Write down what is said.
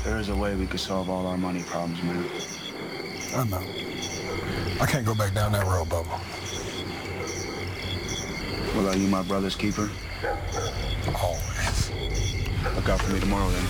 There is a way we could solve all our money problems, man. I know. I can't go back down that road, Bubba. Well, are you my brother's keeper? Always. Look out for me tomorrow, then.